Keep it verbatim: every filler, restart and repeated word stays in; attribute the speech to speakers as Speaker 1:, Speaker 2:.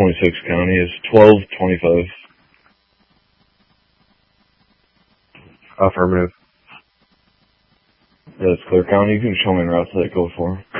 Speaker 1: twenty-six county is twelve twenty-five.
Speaker 2: Affirmative.
Speaker 1: That's Clear County. You can show me routes that go for.